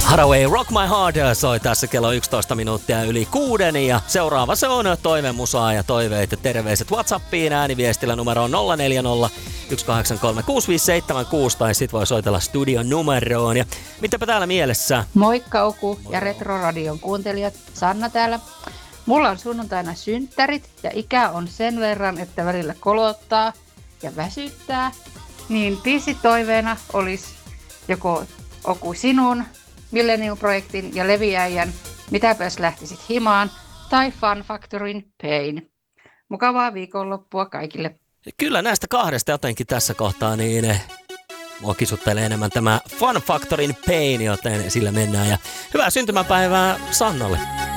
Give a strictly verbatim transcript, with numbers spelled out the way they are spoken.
Haraway Rock My Heart soi tässä kello yksitoista minuuttia yli kuuden ja seuraava se on toivemusaa ja toiveet ja terveiset WhatsAppiin ääniviestillä numeroon nolla neljä nolla yksi kahdeksan kolme kuusi viisi seitsemän kuusi tai sit voi soitella studion numeroon. Ja mitäpä täällä mielessä? Moikka Oku ja Retroradion kuuntelijat, Sanna täällä. Mulla on sunnuntaina synttärit ja ikä on sen verran, että välillä kolottaa ja väsyttää. Niin biisitoiveena olisi joko Oku sinun, Millennium-projektin ja Leviäjän Mitäpä jos lähtisit himaan tai Fun Factorin Pain. Mukavaa viikonloppua kaikille. Kyllä näistä kahdesta jotenkin tässä kohtaa niin mua kisuttelee enemmän tämä Fun Factorin Pain, joten sillä mennään. Ja hyvää syntymäpäivää Sannalle.